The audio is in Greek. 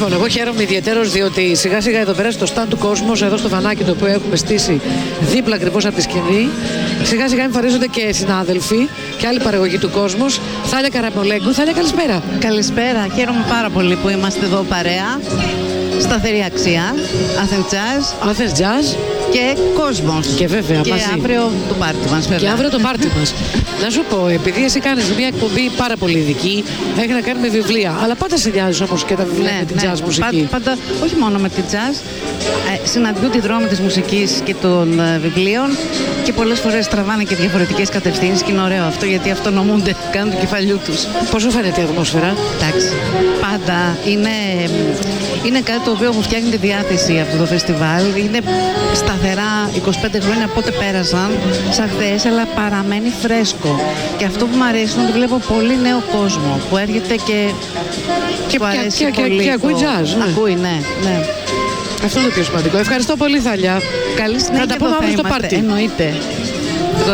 Λοιπόν, εγώ χαίρομαι ιδιαίτερως διότι σιγά σιγά εδώ πέρα στο stand του Κόσμος, εδώ στο βανάκι το οποίο έχουμε στήσει δίπλα ακριβώς από τη σκηνή, σιγά σιγά εμφανίζονται και συνάδελφοι και άλλοι παραγωγοί του Κόσμος. Θάλια Καραμολέγκου. Θάλια, καλησπέρα. Καλησπέρα, χαίρομαι πάρα πολύ που είμαστε εδώ παρέα. Σταθερή αξία, Athens Jazz και Κόσμος. Και βέβαια και μαζί. αύριο το πάρτι μας, βέβαια. Και αύριο το πάρτι μας. Να σου πω, επειδή εσύ κάνεις μια εκπομπή πάρα πολύ ειδική, έχει να κάνει με βιβλία, αλλά πάντα συνδυάζεις όμως και τα βιβλία με την jazz μουσική. Πάντα, όχι μόνο με την jazz, συναντιούν τη δρόμη της μουσικής και των βιβλίων και πολλές φορές τραβάνε και διαφορετικές κατευθύνσεις και είναι ωραίο αυτό γιατί αυτονομούνται, κάνουν το κεφαλιού τους. Πώς σου φαίνεται η ατμόσφαιρα? Εντάξει, πάντα είναι κάτι το οποίο μου φτιάχνει τη διάθεση αυτό το φεστιβάλ. Είναι σταθερά 25 χρόνια πότε πέρασαν, σαν χθες, αλλά παραμένει φρέσκο. Και αυτό που μου αρέσει είναι ότι βλέπω πολύ νέο κόσμο που έρχεται και που αρέσει πολύ. Και ακούει jazz. Ναι. Ακούει, ναι. Αυτό είναι το πιο σημαντικό. Ευχαριστώ πολύ, Θάλια. Καλή συνέχεια. Θα τα πούμε αύριο στο πάρτι. Εννοείται.